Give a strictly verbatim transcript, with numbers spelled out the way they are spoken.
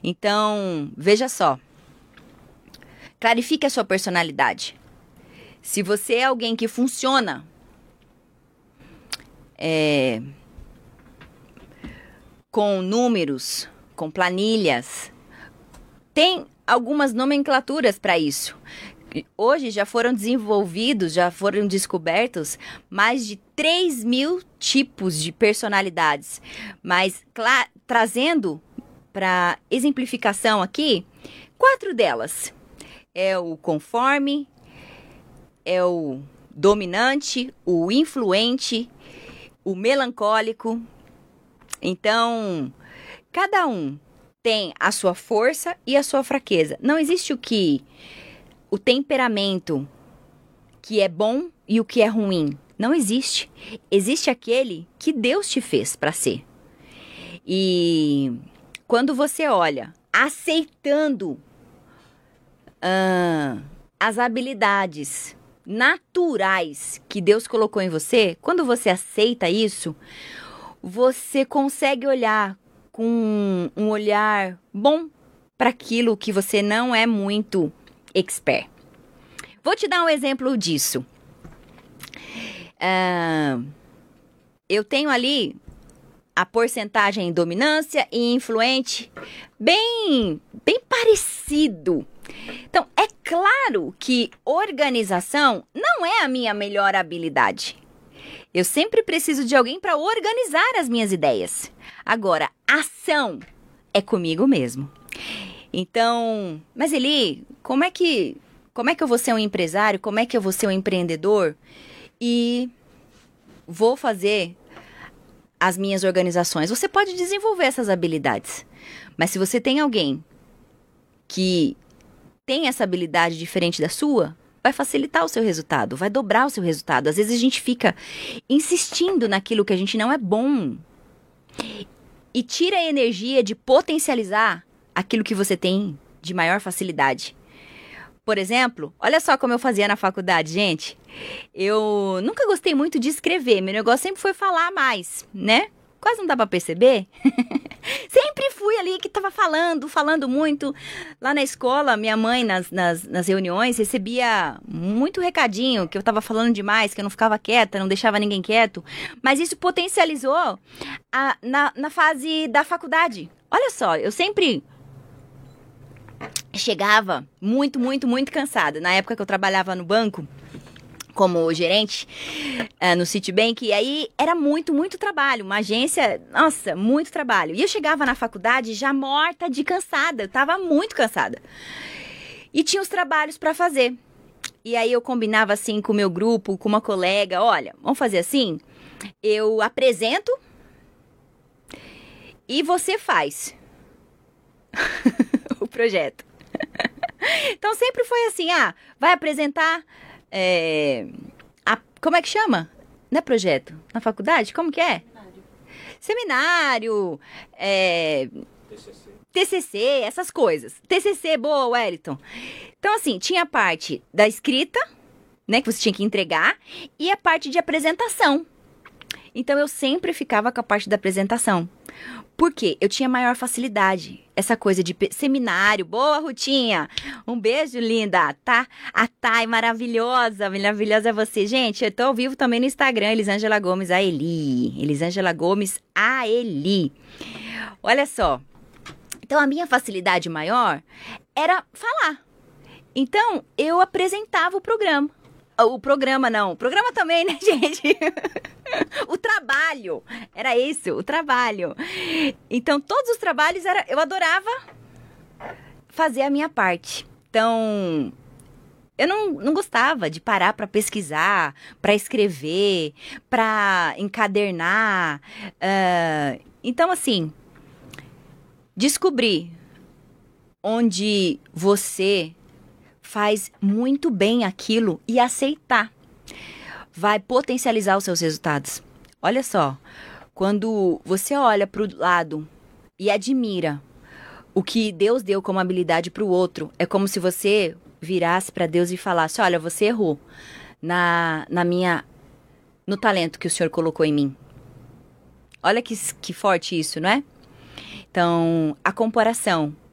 Então, veja só. Clarifique a sua personalidade. Se você é alguém que funciona é, com números, com planilhas, tem algumas nomenclaturas para isso. Hoje já foram desenvolvidos, já foram descobertos mais de três mil tipos de personalidades. Mas trazendo para exemplificação aqui, quatro delas. É o conforme, é o dominante, o influente, o melancólico. Então, cada um tem a sua força e a sua fraqueza. Não existe o que... o temperamento que é bom e o que é ruim. Não existe. Existe aquele que Deus te fez para ser. E quando você olha, aceitando ah, as habilidades naturais que Deus colocou em você, quando você aceita isso, você consegue olhar com um olhar bom para aquilo que você não é muito expert. Vou te dar um exemplo disso. Uh, eu tenho ali a porcentagem em dominância e influente bem, bem parecido. Então, é claro que organização não é a minha melhor habilidade. Eu sempre preciso de alguém para organizar as minhas ideias. Agora, ação é comigo mesmo. Então, mas Eli, como é que, como é que eu vou ser um empresário? Como é que eu vou ser um empreendedor? E vou fazer as minhas organizações. Você pode desenvolver essas habilidades. Mas se você tem alguém que tem essa habilidade diferente da sua, vai facilitar o seu resultado, vai dobrar o seu resultado. Às vezes a gente fica insistindo naquilo que a gente não é bom. E tira a energia de potencializar aquilo que você tem de maior facilidade. Por exemplo, olha só como eu fazia na faculdade, gente. Eu nunca gostei muito de escrever, meu negócio sempre foi falar mais, né? Quase não dá pra perceber. Sempre fui ali que tava falando, falando muito. Lá na escola, minha mãe, nas, nas, nas reuniões, recebia muito recadinho, que eu tava falando demais, que eu não ficava quieta, não deixava ninguém quieto. Mas isso potencializou a, na, na fase da faculdade. Olha só, eu sempre chegava muito, muito, muito cansada. Na época que eu trabalhava no banco, como gerente uh, no Citibank, e aí era muito, muito trabalho, uma agência, nossa, muito trabalho. E eu chegava na faculdade já morta de cansada, eu tava muito cansada. E tinha os trabalhos para fazer. E aí eu combinava assim com o meu grupo, com uma colega, olha, vamos fazer assim, eu apresento e você faz o projeto. Então sempre foi assim, ah, vai apresentar... É, a, como é que chama? Não é projeto? Na faculdade? Como que é? Seminário. Seminário, é, T C C. T C C, essas coisas. T C C, boa, Wellington. Então, assim, tinha a parte da escrita, né, que você tinha que entregar, e a parte de apresentação. Então, eu sempre ficava com a parte da apresentação. Por quê? Eu tinha maior facilidade. Essa coisa de seminário. Boa, Rutinha! Um beijo, linda! Tá? A Thay, maravilhosa! Maravilhosa é você. Gente, eu tô ao vivo também no Instagram. Elisângela Gomes, a Eli. Elisângela Gomes, a Eli. Olha só. Então, a minha facilidade maior era falar. Então, eu apresentava o programa. O programa, não. O programa também, né, gente? O trabalho. Era isso, o trabalho. Então, todos os trabalhos, era, eu adorava fazer a minha parte. Então, eu não, não gostava de parar para pesquisar, para escrever, para encadernar. Uh, então, assim, descobrir onde você faz muito bem aquilo e aceitar vai potencializar os seus resultados. Olha só, quando você olha para o lado e admira o que Deus deu como habilidade para o outro, é como se você virasse para Deus e falasse, olha, você errou na, na minha, no talento que o Senhor colocou em mim. Olha que, que forte isso, não é? Então, a comparação